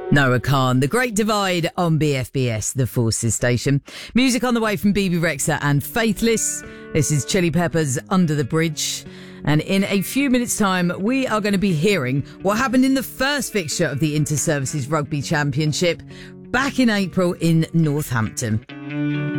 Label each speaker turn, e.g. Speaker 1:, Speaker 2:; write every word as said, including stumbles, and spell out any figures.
Speaker 1: Noah Khan, The Great Divide on B F B S, the Forces station. Music on the way from B B Rexha and Faithless. This is Chili Peppers' Under the Bridge. And in a few minutes' time, we are going to be hearing what happened in the first fixture of the Inter-Services Rugby Championship back in April in Northampton.